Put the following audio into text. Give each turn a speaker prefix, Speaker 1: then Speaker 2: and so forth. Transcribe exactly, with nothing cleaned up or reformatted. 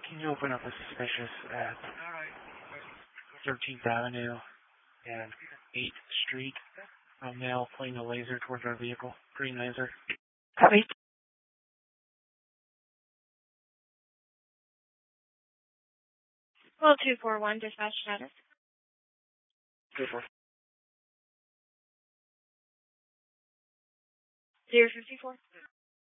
Speaker 1: Can you open up a suspicious at thirteenth Avenue and eighth Street? A male pointing a laser towards our vehicle. Green laser.
Speaker 2: Copy. Well, two four one, dispatch status.
Speaker 1: Two four.
Speaker 2: zero fifty-four.